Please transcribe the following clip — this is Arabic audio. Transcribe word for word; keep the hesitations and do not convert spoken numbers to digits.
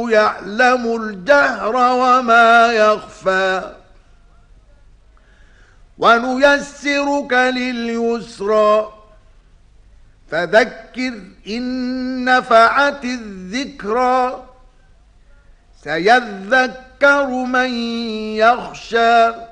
يعلم الجهر وما يخفى ونيسرك لليسرى فذكر إن نفعت الذكرى سيذكر من يخشى